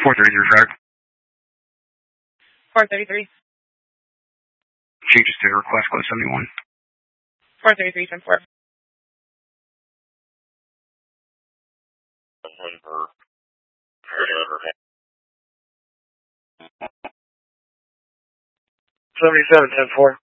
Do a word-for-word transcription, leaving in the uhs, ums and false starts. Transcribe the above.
four thirty-three Drive. four thirty-three. Changes to request code seventy-one. four thirty-three, ten four. seventy-seven, ten four.